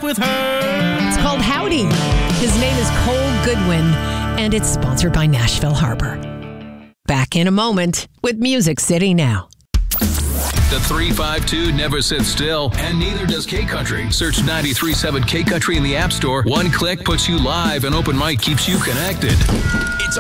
with her. It's called Howdy. His name is Cole Goodwin, and it's sponsored by Nashville Harbor. Back in a moment with Music City Now. The 352 never sits still, and neither does K-Country. Search 93.7 K-Country in the App Store. One click puts you live, and Open Mic keeps you connected. It's